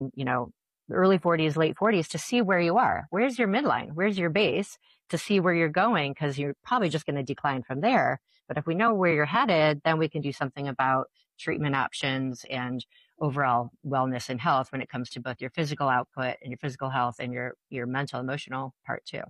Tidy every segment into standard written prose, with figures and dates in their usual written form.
the early 40s, late 40s to see where you are. Where's your midline? Where's your base to see where you're going? Because you're probably just going to decline from there. But if we know where you're headed, then we can do something about treatment options and overall wellness and health when it comes to both your physical output and your physical health and your mental, emotional part too.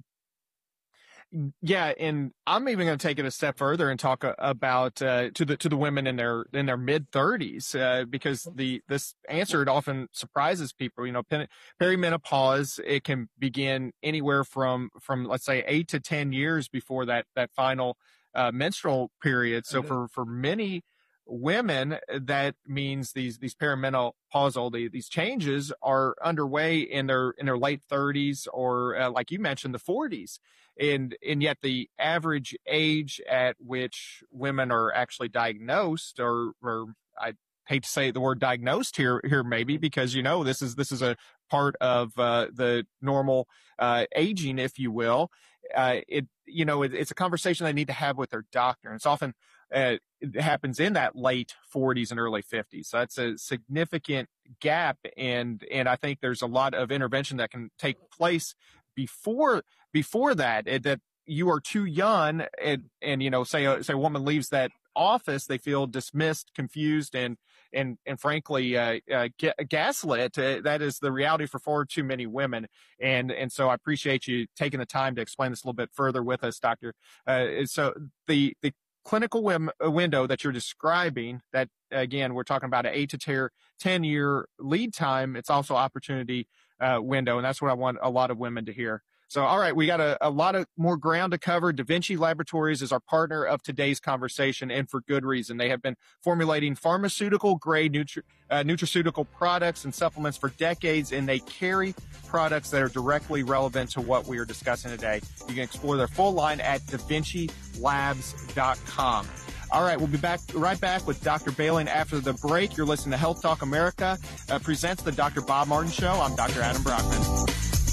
Yeah, and I'm even going to take it a step further and talk about to the women in their mid 30s because this answer, it often surprises people. Perimenopause, it can begin anywhere from let's say 8 to 10 years before that final menstrual period. So for many women, that means these perimenopausal, these changes are underway in their late 30s or like you mentioned, the 40s. And yet the average age at which women are actually diagnosed, or I hate to say the word diagnosed here maybe, because this is a part of the normal aging, if you will. It's a conversation they need to have with their doctor. And it's often it happens in that late 40s and early 50s. So that's a significant gap, and I think there's a lot of intervention that can take place before that you are too young, and say a woman leaves that office, they feel dismissed, confused, and frankly gaslit. That is the reality for far too many women, and so I appreciate you taking the time to explain this a little bit further with us, Doctor. So the clinical window that you're describing, that again we're talking about an 8 to 10 year lead time. It's also opportunity window, and that's what I want a lot of women to hear. So, all right, we got a lot of more ground to cover. Da Vinci Laboratories is our partner of today's conversation, and for good reason. They have been formulating pharmaceutical-grade nutraceutical products and supplements for decades, and they carry products that are directly relevant to what we are discussing today. You can explore their full line at DaVinciLabs.com. All right, we'll be right back with Dr. Behling after the break. You're listening to Health Talk America, presents the Dr. Bob Martin Show. I'm Dr. Adam Brockman.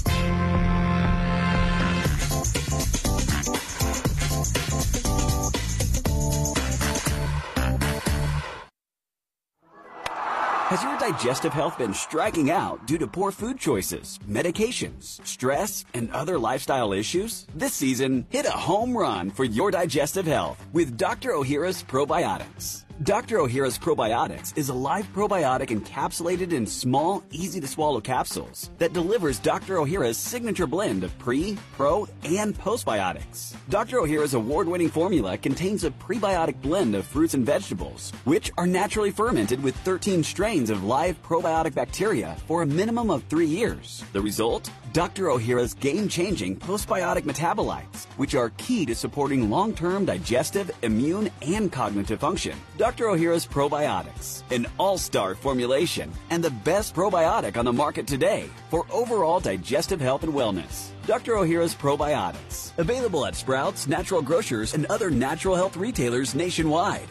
Has your digestive health been striking out due to poor food choices, medications, stress, and other lifestyle issues? This season, hit a home run for your digestive health with Dr. Ohhira's Probiotics. Dr. Ohhira's Probiotics is a live probiotic encapsulated in small, easy-to-swallow capsules that delivers Dr. Ohhira's signature blend of pre, pro, and postbiotics. Dr. Ohhira's award-winning formula contains a prebiotic blend of fruits and vegetables, which are naturally fermented with 13 strains of live probiotic bacteria for a minimum of 3 years. The result? Dr. Ohhira's game-changing postbiotic metabolites, which are key to supporting long-term digestive, immune, and cognitive function. Dr. Ohhira's Probiotics, an all-star formulation and the best probiotic on the market today for overall digestive health and wellness. Dr. Ohhira's Probiotics, available at Sprouts, Natural Grocers, and other natural health retailers nationwide.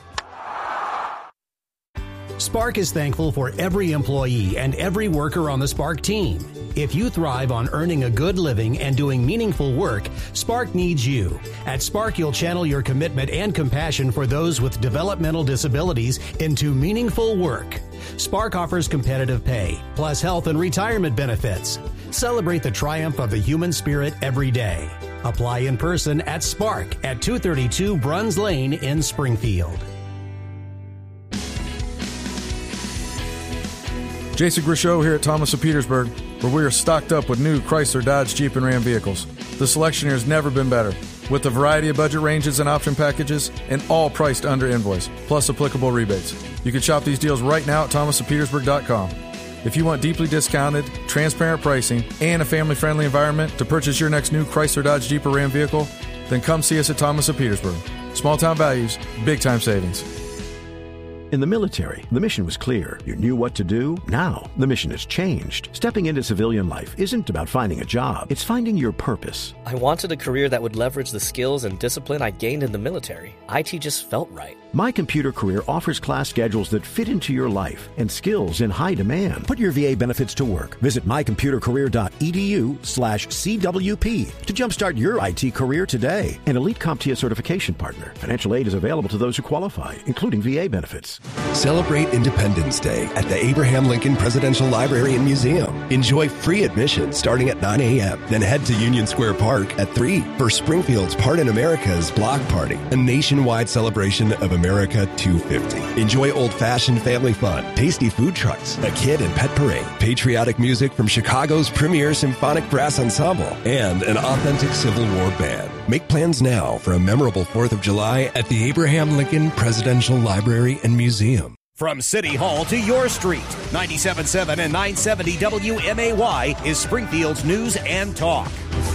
Spark is thankful for every employee and every worker on the Spark team. If you thrive on earning a good living and doing meaningful work, Spark needs you. At Spark, you'll channel your commitment and compassion for those with developmental disabilities into meaningful work. Spark offers competitive pay, plus health and retirement benefits. Celebrate the triumph of the human spirit every day. Apply in person at Spark at 232 Bruns Lane in Springfield. Jason Grishow here at Thomas of Petersburg, where we are stocked up with new Chrysler, Dodge, Jeep, and Ram vehicles. The selection here has never been better, with a variety of budget ranges and option packages, and all priced under invoice, plus applicable rebates. You can shop these deals right now at thomasofpetersburg.com. If you want deeply discounted, transparent pricing, and a family-friendly environment to purchase your next new Chrysler, Dodge, Jeep, or Ram vehicle, then come see us at Thomas of Petersburg. Small-town values, big-time savings. In the military, the mission was clear. You knew what to do. Now, the mission has changed. Stepping into civilian life isn't about finding a job. It's finding your purpose. I wanted a career that would leverage the skills and discipline I gained in the military. IT just felt right. My Computer Career offers class schedules that fit into your life and skills in high demand. Put your VA benefits to work. Visit mycomputercareer.edu/CWP to jumpstart your IT career today. An elite CompTIA certification partner. Financial aid is available to those who qualify, including VA benefits. News. Celebrate Independence Day at the Abraham Lincoln Presidential Library and Museum. Enjoy free admission starting at 9 a.m. Then head to Union Square Park at 3 for Springfield's Part in America's Block Party, a nationwide celebration of America 250. Enjoy old-fashioned family fun, tasty food trucks, a kid and pet parade, patriotic music from Chicago's premier symphonic brass ensemble, and an authentic Civil War band. Make plans now for a memorable 4th of July at the Abraham Lincoln Presidential Library and Museum. From City Hall to your street, 97.7 and 970 WMAY is Springfield's news and talk.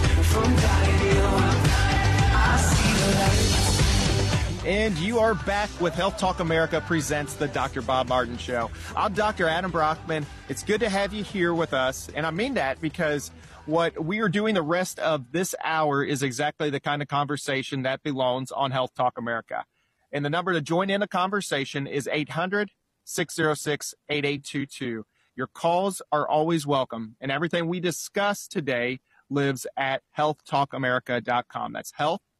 And you are back with Health Talk America presents the Dr. Bob Martin Show. I'm Dr. Adam Brockman. It's good to have you here with us. And I mean that because what we are doing the rest of this hour is exactly the kind of conversation that belongs on Health Talk America. And the number to join in the conversation is 800-606-8822. Your calls are always welcome. And everything we discuss today lives at healthtalkamerica.com. That's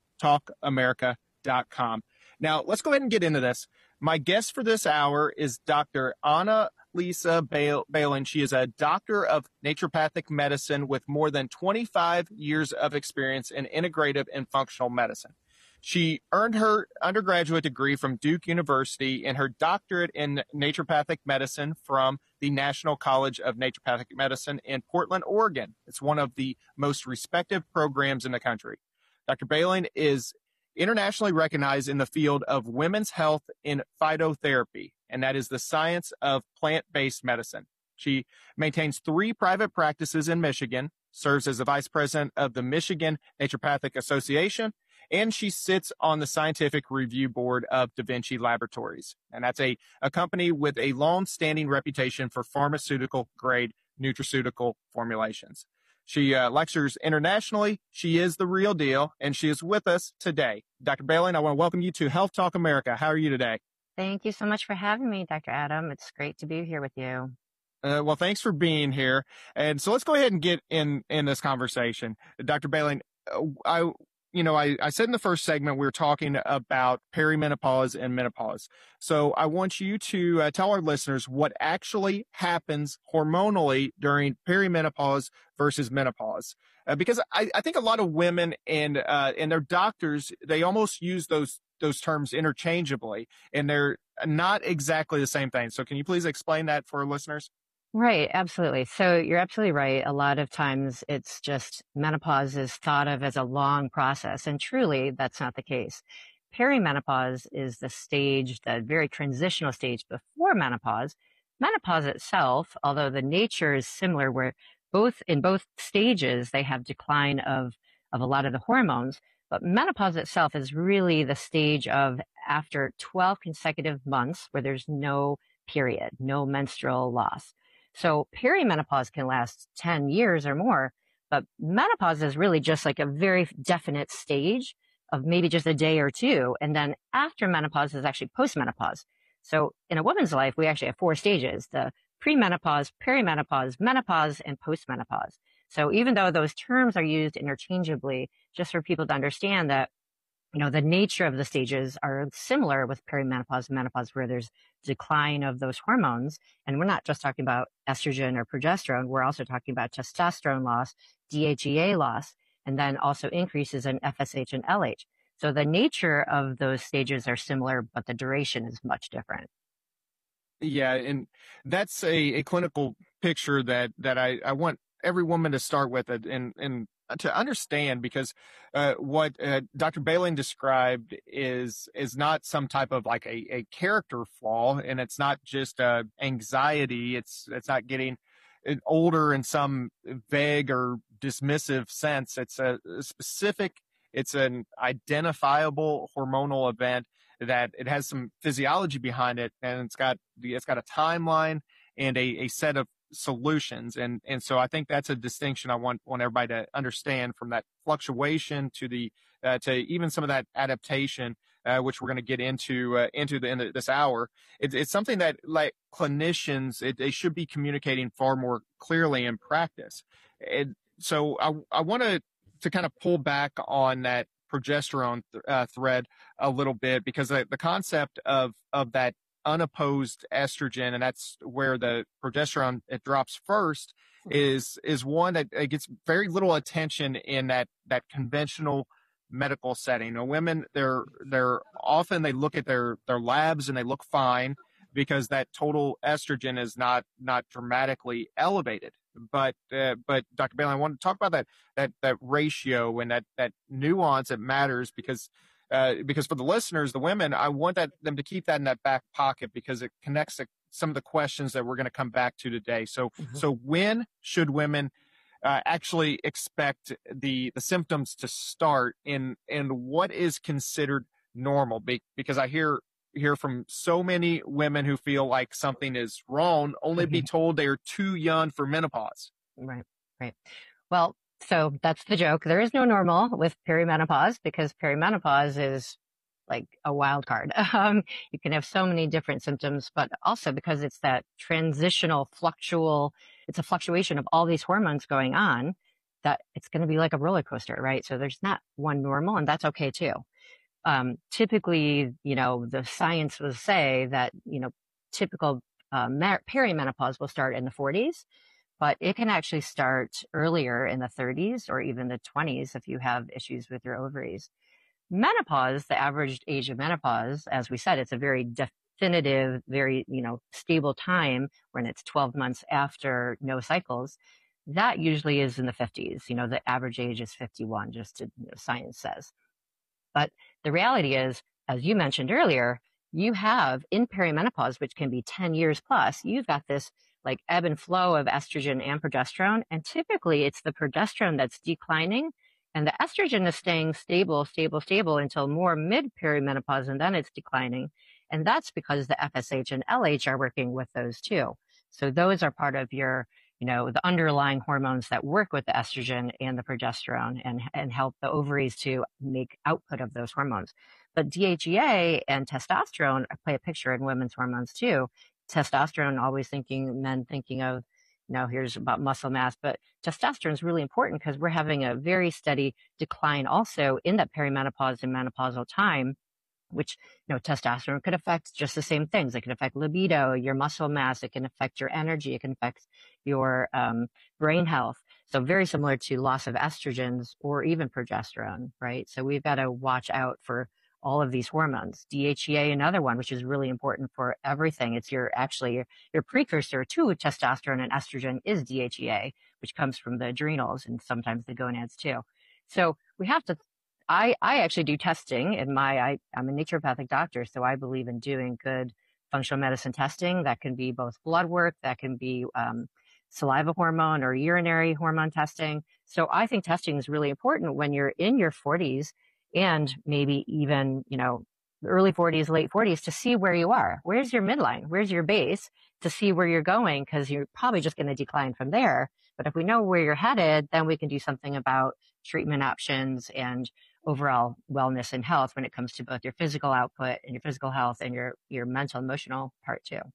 healthtalkamerica.com. Now, let's go ahead and get into this. My guest for this hour is Dr. Anna Lisa Balin. She is a doctor of naturopathic medicine with more than 25 years of experience in integrative and functional medicine. She earned her undergraduate degree from Duke University and her doctorate in naturopathic medicine from the National College of Naturopathic Medicine in Portland, Oregon. It's one of the most respected programs in the country. Dr. Balin is internationally recognized in the field of women's health in phytotherapy, and that is the science of plant-based medicine. She maintains 3 private practices in Michigan, serves as the vice president of the Michigan Naturopathic Association, and she sits on the scientific review board of Da Vinci Laboratories. And that's a company with a long-standing reputation for pharmaceutical-grade nutraceutical formulations. She lectures internationally. She is the real deal, and she is with us today. Dr. Balin, I want to welcome you to Health Talk America. How are you today? Thank you so much for having me, Dr. Adam. It's great to be here with you. Well, thanks for being here. And so let's go ahead and get in this conversation. Dr. Balin, I said in the first segment we were talking about perimenopause and menopause. So I want you to tell our listeners what actually happens hormonally during perimenopause versus menopause. Because I think a lot of women and their doctors, they almost use those terms interchangeably, and they're not exactly the same thing. So can you please explain that for our listeners? Right, absolutely. So you're absolutely right. A lot of times it's just menopause is thought of as a long process, and truly that's not the case. Perimenopause is the stage, the very transitional stage before menopause. Menopause itself, although the nature is similar, where in both stages they have decline of a lot of the hormones, but menopause itself is really the stage of after 12 consecutive months where there's no period, no menstrual loss. So perimenopause can last 10 years or more, but menopause is really just like a very definite stage of maybe just a day or two. And then after menopause is actually postmenopause. So in a woman's life, we actually have 4 stages: the premenopause, perimenopause, menopause, and postmenopause. So even though those terms are used interchangeably, just for people to understand that, the nature of the stages are similar with perimenopause and menopause, where there's decline of those hormones. And we're not just talking about estrogen or progesterone. We're also talking about testosterone loss, DHEA loss, and then also increases in FSH and LH. So the nature of those stages are similar, but the duration is much different. Yeah, and that's a clinical picture that I want every woman to start with it and to understand, because what Dr. Balin described is not some type of like a character flaw, and it's not just anxiety. It's not getting older in some vague or dismissive sense. It's a specific, it's an identifiable hormonal event that it has some physiology behind it, and it's got a timeline and a set of solutions. And so I think that's a distinction I want everybody to understand, from that fluctuation to to even some of that adaptation, which we're going to get into the end of this hour. It's something that, like clinicians, they should be communicating far more clearly in practice. And so I want to kind of pull back on that progesterone thread a little bit, because the concept of that unopposed estrogen, and that's where the progesterone it drops first, is one that gets very little attention in that conventional medical setting. You know, women, they're often, they look at their labs and they look fine because that total estrogen is not dramatically elevated. But Dr. Bailey, I want to talk about that ratio and that nuance that matters, because for the listeners, the women, I want them to keep that in that back pocket, because it connects to some of the questions that we're going to come back to today. So when should women actually expect the symptoms to start, and what is considered normal? Because I hear from so many women who feel like something is wrong, only be told they are too young for menopause. Right. Well, so that's the joke. There is no normal with perimenopause, because perimenopause is like a wild card. You can have so many different symptoms, but also because it's that transitional it's a fluctuation of all these hormones going on, that it's going to be like a roller coaster, right? So there's not one normal, and that's okay too. Typically, the science will say that, typical perimenopause will start in the 40s, but it can actually start earlier in the 30s or even the 20s if you have issues with your ovaries. Menopause, the average age of menopause, as we said, it's a very definitive, very, stable time when it's 12 months after no cycles. That usually is in the 50s. The average age is 51, just to, science says. But the reality is, as you mentioned earlier, you have in perimenopause, which can be 10 years plus, you've got this like ebb and flow of estrogen and progesterone. And typically it's the progesterone that's declining and the estrogen is staying stable until more mid-perimenopause, and then it's declining. And that's because the FSH and LH are working with those too. So those are part of your, the underlying hormones that work with the estrogen and the progesterone and help the ovaries to make output of those hormones. But DHEA and testosterone play a picture in women's hormones too. Testosterone, men thinking of, here's about muscle mass, but testosterone is really important because we're having a very steady decline also in that perimenopause and menopausal time, which, testosterone could affect just the same things. It can affect libido, your muscle mass. It can affect your energy. It can affect your brain health. So very similar to loss of estrogens or even progesterone, right? So we've got to watch out for all of these hormones. DHEA, another one, which is really important for everything. It's your precursor to testosterone and estrogen is DHEA, which comes from the adrenals and sometimes the gonads too. So we have to, I actually do testing I'm a naturopathic doctor, so I believe in doing good functional medicine testing. That can be both blood work, that can be saliva hormone or urinary hormone testing. So I think testing is really important when you're in your 40s and maybe even, early 40s, late 40s, to see where you are. Where's your midline? Where's your base, to see where you're going? Because you're probably just going to decline from there. But if we know where you're headed, then we can do something about treatment options and overall wellness and health when it comes to both your physical output and your physical health and your mental, emotional part too.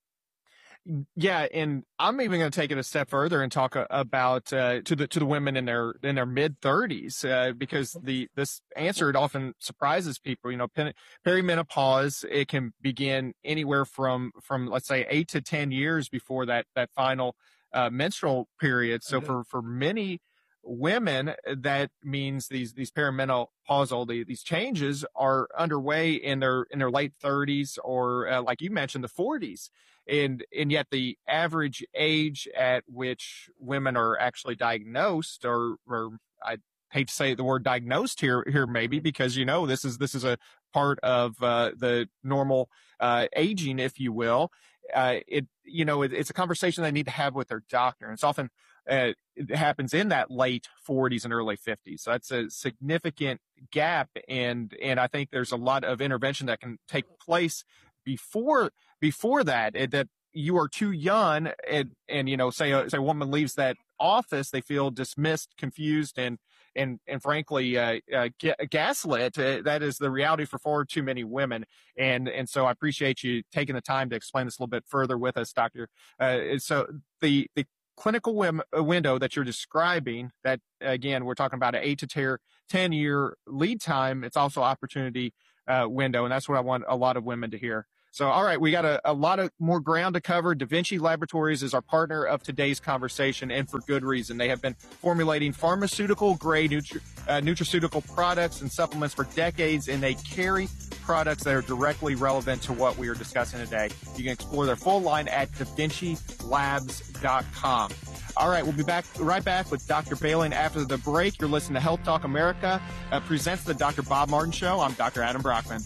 Yeah, and I'm even going to take it a step further and talk about to the women in their mid 30s, because this answer, it often surprises people. Perimenopause, it can begin anywhere from let's say 8 to 10 years before that final menstrual period. So for many women, that means these perimenopausal, these changes are underway in their late 30s or like you mentioned, the 40s. And yet the average age at which women are actually diagnosed, or I hate to say the word diagnosed here maybe, because this is a part of the normal aging, if you will. It's a conversation they need to have with their doctor. And it's often it happens in that late 40s and early 50s. So that's a significant gap, and I think there's a lot of intervention that can take place before that you are too young, and say a woman leaves that office, they feel dismissed, confused, and frankly gaslit. That is the reality for far too many women, and so I appreciate you taking the time to explain this a little bit further with us, Doctor. So the clinical window that you're describing, that again we're talking about an 8 to 10 year lead time. It's also opportunity window, and that's what I want a lot of women to hear. So, all right, we got a lot of more ground to cover. DaVinci Laboratories is our partner of today's conversation, and for good reason. They have been formulating pharmaceutical-grade nutraceutical products and supplements for decades, and they carry products that are directly relevant to what we are discussing today. You can explore their full line at DaVinciLabs.com. All right, we'll be right back with Dr. Behling after the break. You're listening to Health Talk America, presents the Dr. Bob Martin Show. I'm Dr. Adam Brockman.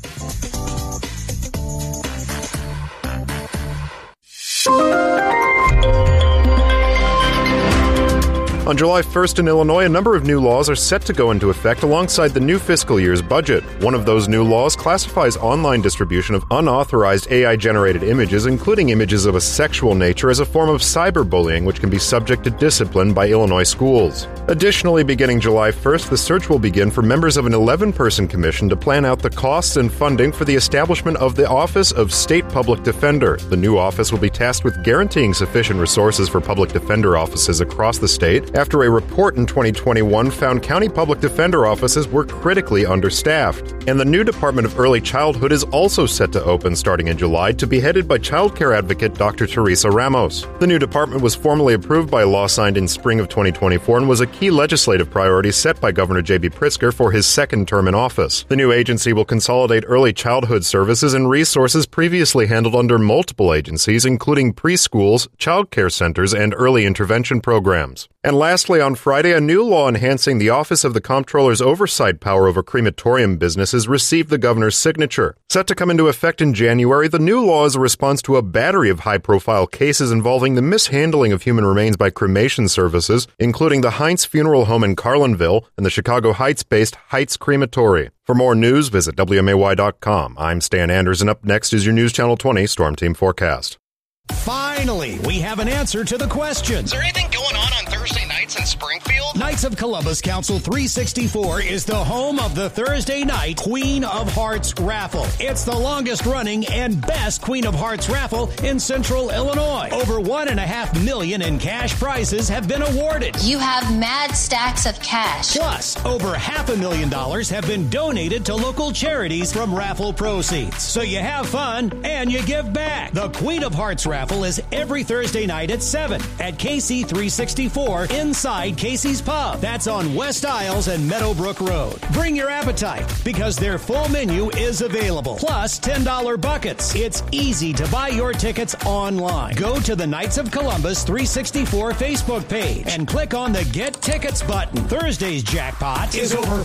On July 1st in Illinois, a number of new laws are set to go into effect alongside the new fiscal year's budget. One of those new laws classifies online distribution of unauthorized AI-generated images, including images of a sexual nature, as a form of cyberbullying, which can be subject to discipline by Illinois schools. Additionally, beginning July 1st, the search will begin for members of an 11-person commission to plan out the costs and funding for the establishment of the Office of State Public Defender. The new office will be tasked with guaranteeing sufficient resources for public defender offices across the state, after a report in 2021 found county public defender offices were critically understaffed. And the new Department of Early Childhood is also set to open starting in July, to be headed by child care advocate Dr. Teresa Ramos. The new department was formally approved by law signed in spring of 2024 and was a key legislative priority set by Governor J.B. Pritzker for his second term in office. The new agency will consolidate early childhood services and resources previously handled under multiple agencies, including preschools, child care centers, and early intervention programs. And lastly, on Friday, a new law enhancing the Office of the Comptroller's oversight power over crematorium businesses received the governor's signature. Set to come into effect in January, the new law is a response to a battery of high-profile cases involving the mishandling of human remains by cremation services, including the Heinz Funeral Home in Carlinville and the Chicago Heights-based Heights Crematory. For more news, visit WMAY.com. I'm Stan Anders, and up next is your News Channel 20 Storm Team Forecast. Finally, we have an answer to the question. Is there anything going on Thursday nights in Springfield? Knights of Columbus Council 364 is the home of the Thursday night Queen of Hearts raffle. It's the longest running and best Queen of Hearts raffle in Central Illinois. Over $1.5 million in cash prizes have been awarded. You have mad stacks of cash. Plus, over $500,000 have been donated to local charities from raffle proceeds. So you have fun and you give back. The Queen of Hearts raffle is every Thursday night at 7 at KC 364 inside Casey's Pub. That's on West Isles and Meadowbrook Road. Bring your appetite because their full menu is available. Plus $10 buckets. It's easy to buy your tickets online. Go to the Knights of Columbus 364 Facebook page and click on the Get Tickets button. Thursday's jackpot is over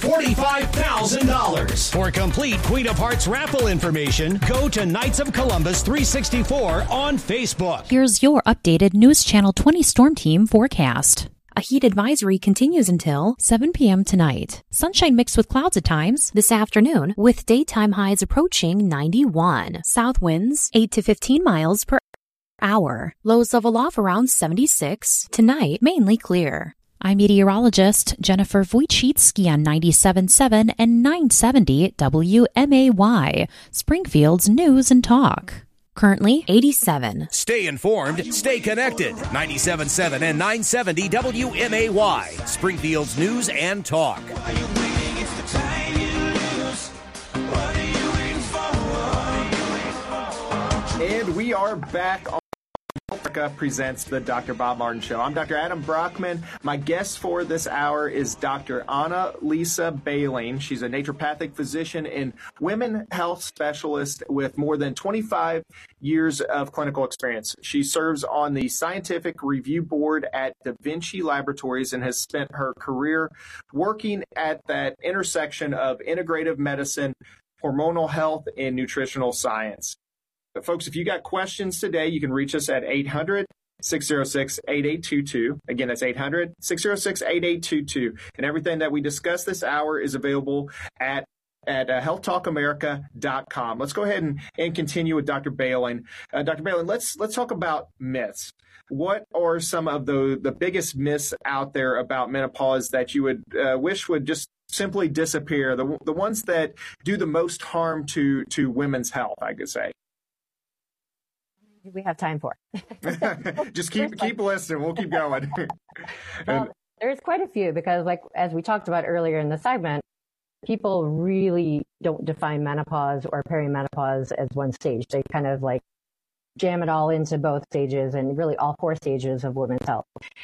$45,000. For complete Queen of Hearts raffle information, go to Knights of Columbus 364 on Facebook. Here's your updated News Channel 20 Storm Team forecast. A heat advisory continues until 7 p.m. tonight. Sunshine mixed with clouds at times this afternoon, with daytime highs approaching 91. South winds 8 to 15 miles per hour. Lows level off around 76. Tonight, mainly clear. I'm meteorologist Jennifer Wojcicki on 97.7 and 970 WMAY, Springfield's News and Talk. Currently 87. Stay informed, stay connected. 97.7 and 970 WMAY, Springfield's News and Talk. And we are back on America presents the Dr. Bob Martin Show. I'm Dr. Adam Brockman. My guest for this hour is Dr. Anna-Lisa Behling. She's a naturopathic physician and women health specialist with more than 25 years of clinical experience. She serves on the scientific review board at DaVinci Laboratories and has spent her career working at that intersection of integrative medicine, hormonal health, and nutritional science. But folks, if you got questions today, you can reach us at 800-606-8822. Again, that's 800-606-8822. And everything that we discuss this hour is available at healthtalkamerica.com. Let's go ahead and continue with Dr. Behling. Dr. Behling, let's talk about myths. What are some of the biggest myths out there about menopause that you would wish would just simply disappear? The ones that do the most harm to women's health, I could say. We have time for. Just keep listening. We'll keep going. Well, there's quite a few because, like as we talked about earlier in the segment, people really don't define menopause or perimenopause as one stage. They kind of like jam it all into both stages and really all 4 stages of women's health.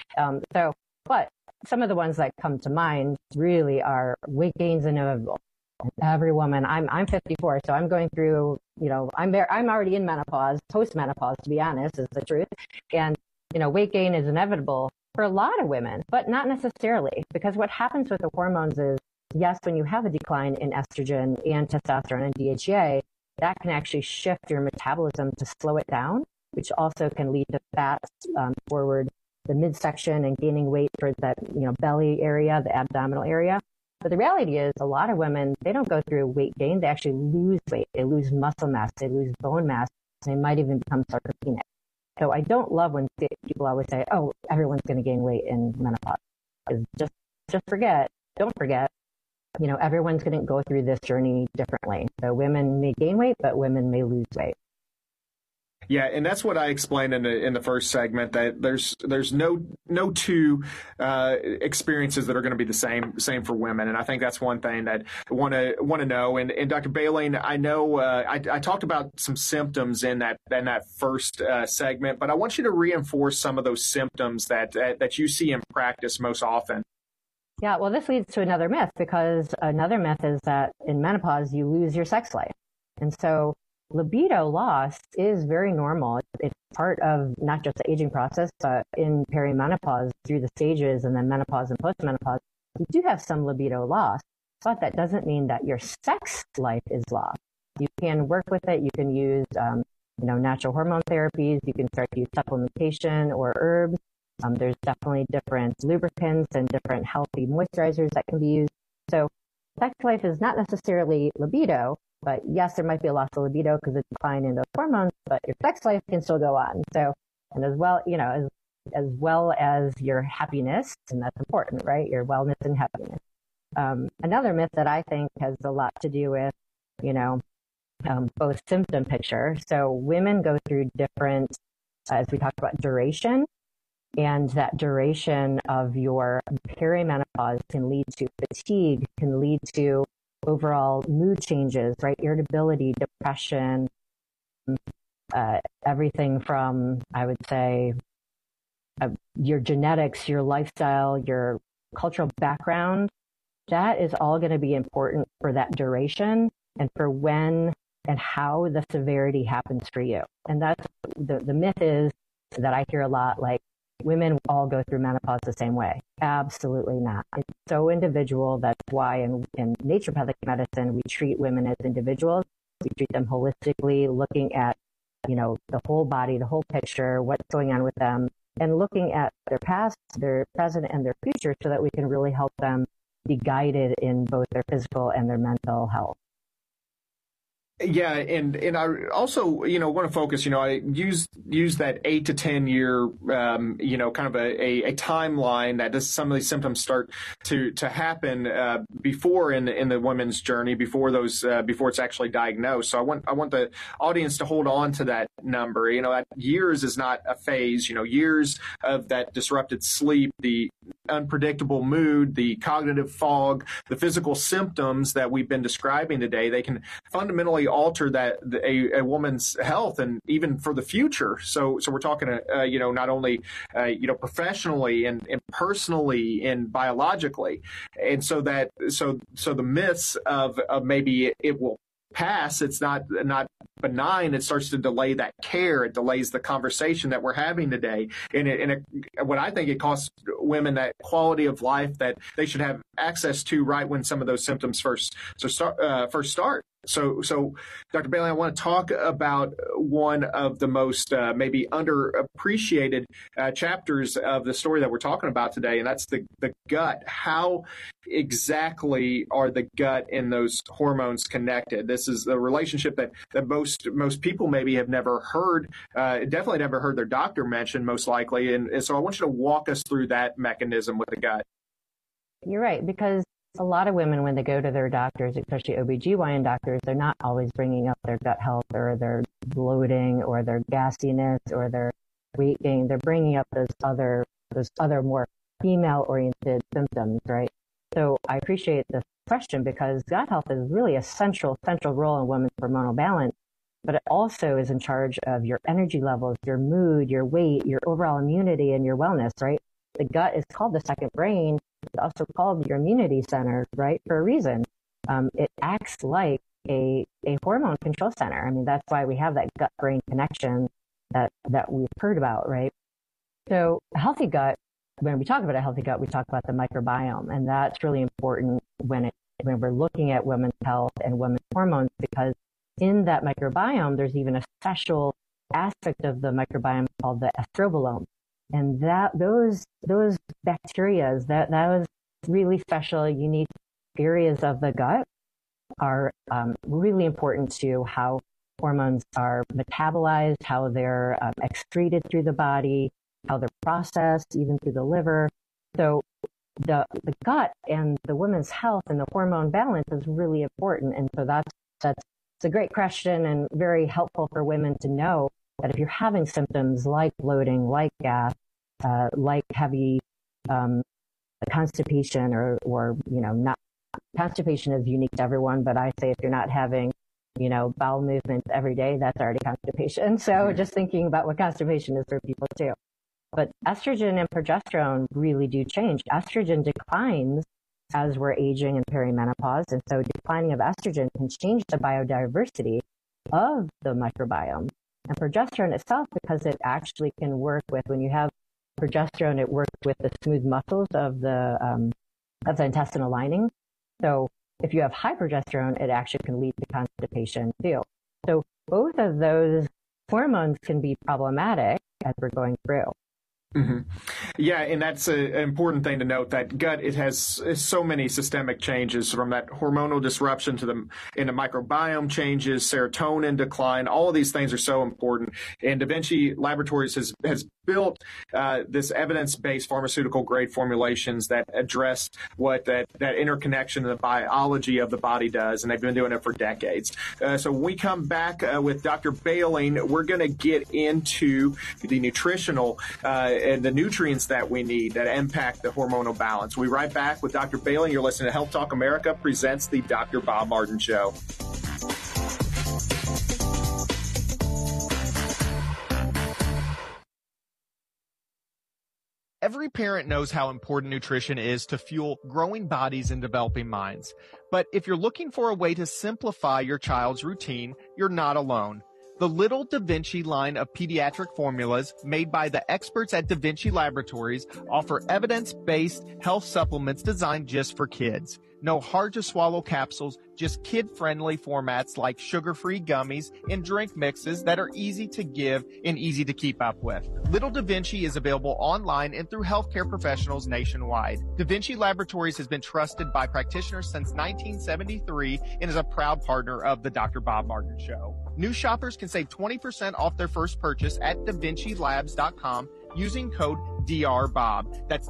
But some of the ones that come to mind really are weight gain's inevitable. Every woman, I'm 54, so I'm going through, I'm already in menopause, post-menopause, to be honest, is the truth. And, weight gain is inevitable for a lot of women, but not necessarily, because what happens with the hormones is, yes, when you have a decline in estrogen and testosterone and DHEA, that can actually shift your metabolism to slow it down, which also can lead to fat forward the midsection and gaining weight towards that, belly area, the abdominal area. But the reality is a lot of women, they don't go through weight gain. They actually lose weight. They lose muscle mass. They lose bone mass. And they might even become sarcopenic. So I don't love when people always say, oh, everyone's going to gain weight in menopause. Just forget, don't forget, everyone's going to go through this journey differently. So women may gain weight, but women may lose weight. Yeah, and that's what I explained in the first segment, that there's no two experiences that are going to be the same for women, and I think that's one thing that I want to know. And Dr. Behling, I know I talked about some symptoms in that first segment, but I want you to reinforce some of those symptoms that you see in practice most often. Yeah, well, this leads to another myth, because another myth is that in menopause you lose your sex life, and so libido loss is very normal. It's part of not just the aging process, but in perimenopause through the stages and then menopause and postmenopause, you do have some libido loss, but that doesn't mean that your sex life is lost. You can work with it. You can use, natural hormone therapies. You can start to use supplementation or herbs. There's definitely different lubricants and different healthy moisturizers that can be used. So sex life is not necessarily libido, but yes, there might be a loss of libido because of decline in those hormones, but your sex life can still go on. So, and as well, as well as your happiness, and that's important, right? Your wellness and happiness. Another myth that I think has a lot to do with, both symptom picture. So women go through different, as we talked about, duration, and that duration of your perimenopause can lead to fatigue, can lead to overall mood changes, right? Irritability, depression, everything from, I would say, your genetics, your lifestyle, your cultural background. That is all going to be important for that duration and for when and how the severity happens for you. And that's the myth is that I hear a lot, like, women all go through menopause the same way. Absolutely not. It's so individual. That's why in naturopathic medicine, we treat women as individuals. We treat them holistically, looking at, the whole body, the whole picture, what's going on with them, and looking at their past, their present, and their future so that we can really help them be guided in both their physical and their mental health. Yeah, and I also, want to focus, I use that 8 to 10 year, kind of a timeline that some of these symptoms start to happen before in the women's journey, before it's actually diagnosed. So I want the audience to hold on to that number. That years is not a phase. Years of that disrupted sleep, the unpredictable mood, the cognitive fog, the physical symptoms that we've been describing today, they can fundamentally alter that a woman's health and even for the future. So we're talking, not only, professionally and personally and biologically. And so the myths of maybe it will pass, it's not benign. It starts to delay that care. It delays the conversation that we're having today. And what I think it costs women that quality of life that they should have access to right when some of those symptoms first start. So, Dr. Behling, I want to talk about one of the most maybe underappreciated chapters of the story that we're talking about today, and that's the gut. How exactly are the gut and those hormones connected? This is the relationship that most people maybe have never heard, definitely never heard their doctor mention, most likely. And so I want you to walk us through that mechanism with the gut. You're right, because a lot of women, when they go to their doctors, especially OBGYN doctors, they're not always bringing up their gut health or their bloating or their gassiness or their weight gain. They're bringing up those other more female-oriented symptoms, right? So I appreciate this question, because gut health is really a central role in women's hormonal balance, but it also is in charge of your energy levels, your mood, your weight, your overall immunity, and your wellness, right? The gut is called the second brain. It's also called your immunity center, right, for a reason. It acts like a hormone control center. I mean, that's why we have that gut-brain connection that we've heard about, right? So a healthy gut, when we talk about a healthy gut, we talk about the microbiome, and that's really important when we're looking at women's health and women's hormones, because in that microbiome, there's even a special aspect of the microbiome called the estrobolome. And those bacteria, that was really special, unique areas of the gut are really important to how hormones are metabolized, how they're excreted through the body, how they're processed, even through the liver. So the gut and the woman's health and the hormone balance is really important. And so that's a great question, and very helpful for women to know that if you're having symptoms like bloating, like gas, like heavy constipation, or not constipation is unique to everyone, but I say if you're not having bowel movements every day, that's already constipation. So just thinking about what constipation is for people too. But estrogen and progesterone really do change. Estrogen declines as we're aging and perimenopause, and so declining of estrogen can change the biodiversity of the microbiome. And progesterone itself, because it actually can work with, when you have progesterone, it works with the smooth muscles of the intestinal lining. So if you have high progesterone, it actually can lead to constipation too. So both of those hormones can be problematic as we're going through. Mm-hmm. Yeah, and that's an important thing to note, that gut, it has so many systemic changes, from that hormonal disruption to the microbiome changes, serotonin decline. All of these things are so important. And Da Vinci Laboratories has built this evidence-based pharmaceutical-grade formulations that address what that interconnection of the biology of the body does, and they've been doing it for decades. So when we come back with Dr. Behling, we're going to get into the nutritional and the nutrients that we need that impact the hormonal balance. We'll be right back with Dr. Behling. You're listening to Health Talk America presents the Dr. Bob Martin Show. Every parent knows how important nutrition is to fuel growing bodies and developing minds. But if you're looking for a way to simplify your child's routine, you're not alone. The Little Da Vinci line of pediatric formulas made by the experts at Da Vinci Laboratories offer evidence-based health supplements designed just for kids. No hard-to-swallow capsules, just kid-friendly formats like sugar-free gummies and drink mixes that are easy to give and easy to keep up with. Little Da Vinci is available online and through healthcare professionals nationwide. Da Vinci Laboratories has been trusted by practitioners since 1973 and is a proud partner of the Dr. Bob Martin Show. New shoppers can save 20% off their first purchase at DaVinciLabs.com using code DRBOB. That's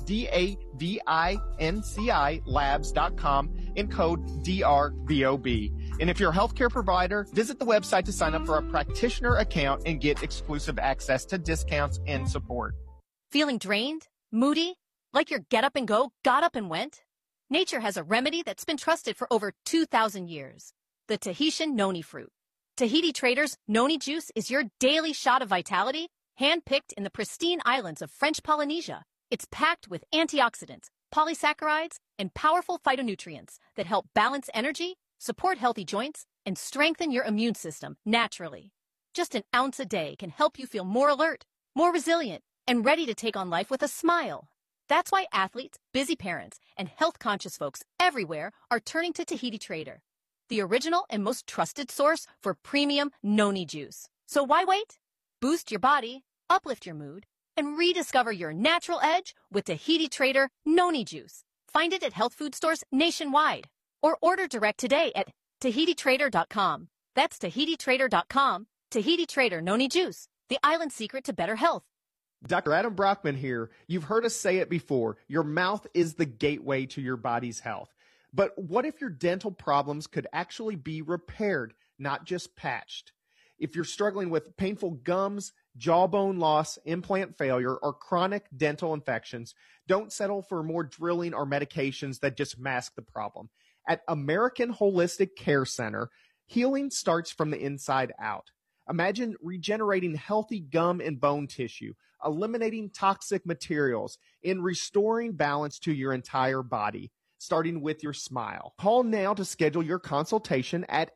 DAVINCI labs.com and code DRBOB. And if you're a healthcare provider, visit the website to sign up for a practitioner account and get exclusive access to discounts and support. Feeling drained? Moody? Like your get up and go got up and went? Nature has a remedy that's been trusted for over 2,000 years. The Tahitian noni fruit. Tahiti Traders Noni Juice is your daily shot of vitality, hand-picked in the pristine islands of French Polynesia. It's packed with antioxidants, polysaccharides, and powerful phytonutrients that help balance energy, support healthy joints, and strengthen your immune system naturally. Just an ounce a day can help you feel more alert, more resilient, and ready to take on life with a smile. That's why athletes, busy parents, and health-conscious folks everywhere are turning to Tahiti Trader, the original and most trusted source for premium noni juice. So why wait? Boost your body, uplift your mood, and rediscover your natural edge with Tahiti Trader Noni Juice. Find it at health food stores nationwide, or order direct today at TahitiTrader.com. That's TahitiTrader.com. Tahiti Trader Noni Juice, the island secret to better health. Dr. Adam Brockman here. You've heard us say it before. Your mouth is the gateway to your body's health. But what if your dental problems could actually be repaired, not just patched? If you're struggling with painful gums, jawbone loss, implant failure, or chronic dental infections, don't settle for more drilling or medications that just mask the problem. At American Holistic Care Center, healing starts from the inside out. Imagine regenerating healthy gum and bone tissue, eliminating toxic materials, and restoring balance to your entire body, starting with your smile. Call now to schedule your consultation at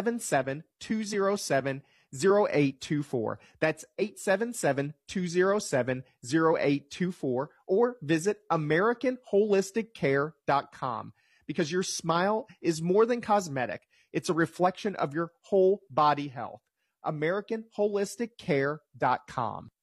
877-207-0824. That's 877-207-0824, or visit AmericanHolisticCare.com, because your smile is more than cosmetic. It's a reflection of your whole body health. AmericanHolisticCare.com.